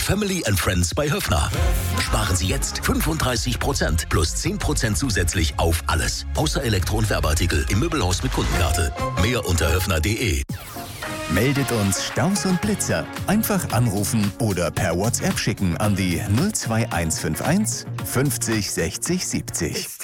Family and Friends bei Höffner. Sparen Sie jetzt 35% plus 10% zusätzlich auf alles. Außer Elektro- und Werbeartikel im Möbelhaus mit Kundenkarte. Mehr unter höffner.de. Meldet uns Staus und Blitzer. Einfach anrufen oder per WhatsApp schicken an die 02151 50 60 70.